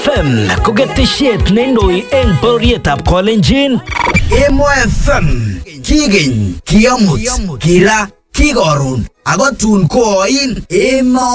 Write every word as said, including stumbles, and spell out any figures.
F M ko ketesiet neindoi eng bororietab Kalenjin. Emo F M kigeny, kiamut, kira, kikorun, ako tun koin Emo